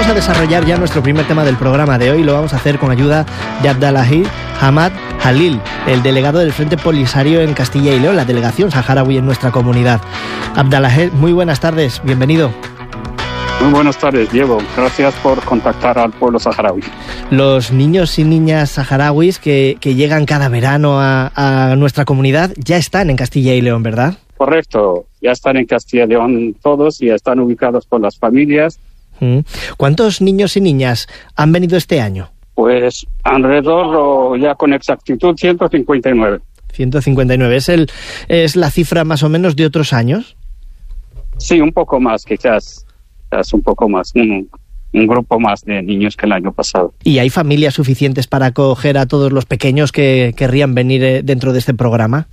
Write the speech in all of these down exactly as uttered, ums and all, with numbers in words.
vamos a desarrollar ya nuestro primer tema del programa de hoy. Lo vamos a hacer con ayuda de Abdelhadi Hamad Jalil, el delegado del Frente Polisario en Castilla y León, la delegación saharaui en nuestra comunidad. Abdelhadi, muy buenas tardes, bienvenido. Muy buenas tardes, Diego. Gracias por contactar al pueblo saharaui. Los niños y niñas saharauis que, que llegan cada verano a, a nuestra comunidad ya están en Castilla y León, ¿verdad? Correcto, ya están en Castilla y León todos y están ubicados por las familias. ¿Cuántos niños y niñas han venido este año? Pues alrededor, o ya con exactitud, ciento cincuenta y nueve. ciento cincuenta y nueve, ¿es, el, ¿es la cifra más o menos de otros años? Sí, un poco más, quizás, quizás un poco más, un, un grupo más de niños que el año pasado. ¿Y hay familias suficientes para acoger a todos los pequeños que querrían venir dentro de este programa?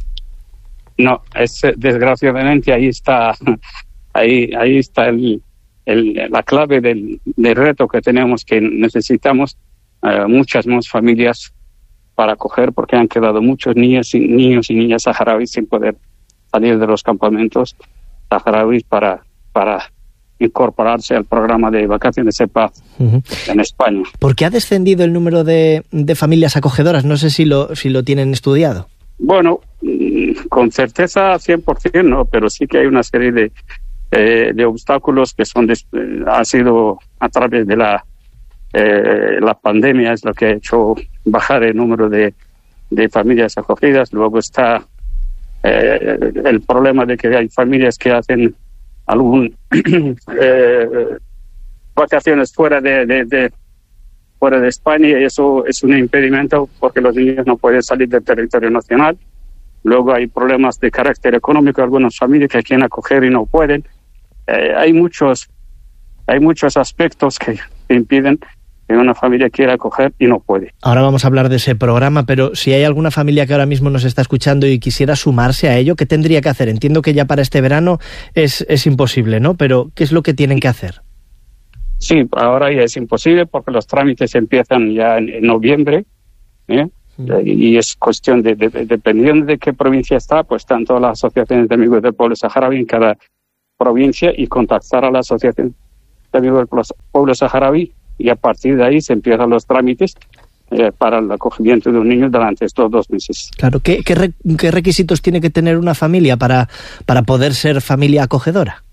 No, es, desgraciadamente ahí está, ahí, ahí está el, el, la clave del, del reto que tenemos, que necesitamos uh, muchas más familias para acoger, porque han quedado muchos niños y, niños y niñas saharauis sin poder salir de los campamentos saharauis para, para incorporarse al programa de vacaciones de paz uh-huh. en España. ¿Por qué ha descendido el número de, de familias acogedoras? No sé si lo, si lo tienen estudiado. Bueno, con certeza cien por ciento no, pero sí que hay una serie de, eh, de obstáculos que son de, eh, ha sido a través de la eh, la pandemia, es lo que ha hecho bajar el número de, de familias acogidas. Luego está eh, el problema de que hay familias que hacen algún eh, vacaciones fuera de, de, de fuera de España, y eso es un impedimento porque los niños no pueden salir del territorio nacional. Luego hay problemas de carácter económico, algunas familias que quieren acoger y no pueden. Eh, hay muchos hay muchos aspectos que, que impiden que una familia quiera acoger y no puede. Ahora vamos a hablar de ese programa, pero si hay alguna familia que ahora mismo nos está escuchando y quisiera sumarse a ello, ¿qué tendría que hacer? Entiendo que ya para este verano es, es imposible, ¿no? Pero ¿qué es lo que tienen que hacer? Sí, ahora ya es imposible porque los trámites empiezan ya en, en noviembre, ¿eh? Mm. Y es cuestión de, de, de, dependiendo de qué provincia está, pues están todas las asociaciones de amigos del pueblo saharaui en cada provincia y contactar a la asociación de amigos del pueblo saharaui, y a partir de ahí se empiezan los trámites eh, para el acogimiento de un niño durante estos dos meses. Claro, ¿qué, qué, re, qué requisitos tiene que tener una familia para, para poder ser familia acogedora?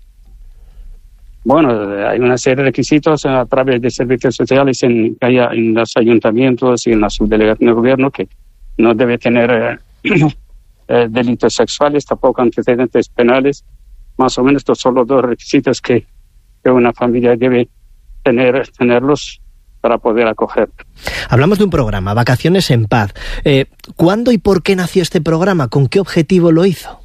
Bueno, hay una serie de requisitos a través de servicios sociales en, en los ayuntamientos y en la subdelegación de gobierno, que no debe tener eh, eh, delitos sexuales, tampoco antecedentes penales. Más o menos estos son los dos requisitos que, que una familia debe tener, tenerlos para poder acoger. Hablamos de un programa, Vacaciones en Paz. Eh, ¿Cuándo y por qué nació este programa? ¿Con qué objetivo lo hizo?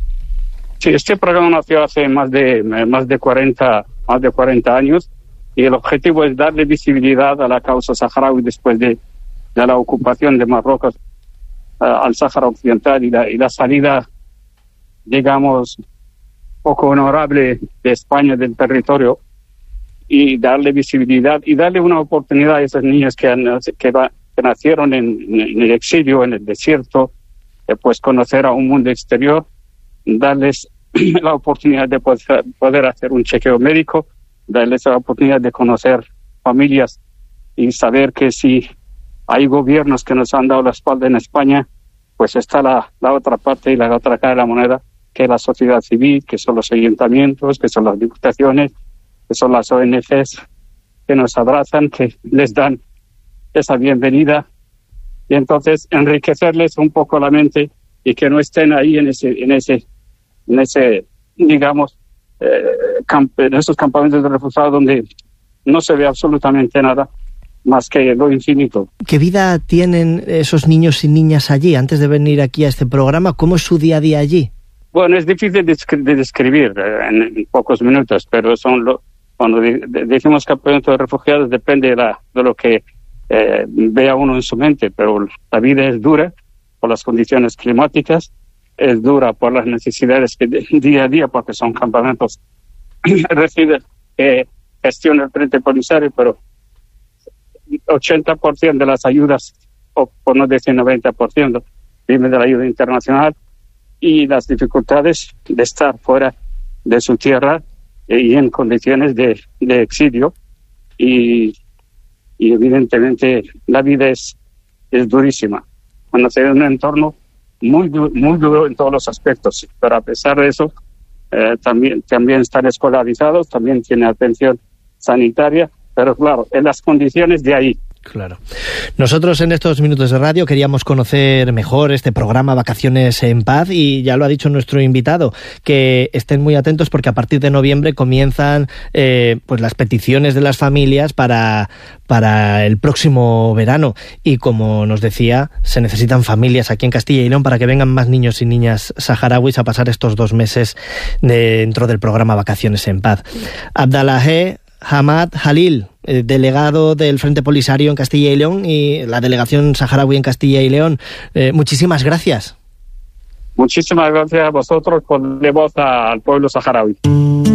Sí, este programa nació hace más de más de cuarenta más de cuarenta años, y el objetivo es darle visibilidad a la causa saharaui después de, de la ocupación de Marruecos uh, al Sáhara Occidental y la, y la salida, digamos, poco honorable de España del territorio, y darle visibilidad y darle una oportunidad a esos niños que, han, que, va, que nacieron en, en el exilio, en el desierto, de, pues conocer a un mundo exterior, darles la oportunidad de poder, poder hacer un chequeo médico, darles la oportunidad de conocer familias y saber que si hay gobiernos que nos han dado la espalda en España, pues está la, la otra parte y la otra cara de la moneda, que es la sociedad civil, que son los ayuntamientos, que son las diputaciones, que son las O N Ges, que nos abrazan, que les dan esa bienvenida, y entonces enriquecerles un poco la mente y que no estén ahí en ese en ese en ese digamos eh, camp- en esos campamentos de refugiados donde no se ve absolutamente nada más que lo infinito. ¿Qué vida tienen esos niños y niñas allí antes de venir aquí a este programa? ¿Cómo es su día a día allí? Bueno, es difícil de, de describir eh, en, en pocos minutos, pero son lo, cuando de, de, decimos campamento de refugiados depende de, la, de lo que eh, vea uno en su mente, pero la vida es dura por las condiciones climáticas, es dura por las necesidades que de, día a día, porque son campamentos reciben eh, gestión del Frente Polisario, pero ochenta por ciento de las ayudas, o por no decir noventa por ciento, viven de la ayuda internacional, y las dificultades de estar fuera de su tierra y en condiciones de, de exilio, y, y evidentemente la vida es, es durísima. Van a ser un entorno muy, muy duro en todos los aspectos, pero a pesar de eso, eh, también, también están escolarizados, también tienen atención sanitaria, pero claro, en las condiciones de ahí. Claro. Nosotros en estos minutos de radio queríamos conocer mejor este programa Vacaciones en Paz y ya lo ha dicho nuestro invitado, que estén muy atentos porque a partir de noviembre comienzan eh, pues las peticiones de las familias para, para el próximo verano y como nos decía, se necesitan familias aquí en Castilla y León para que vengan más niños y niñas saharauis a pasar estos dos meses dentro del programa Vacaciones en Paz. Abdallah Hamad Halil, delegado del Frente Polisario en Castilla y León y la delegación saharaui en Castilla y León. Eh, muchísimas gracias. Muchísimas gracias a vosotros por darle voz al pueblo saharaui.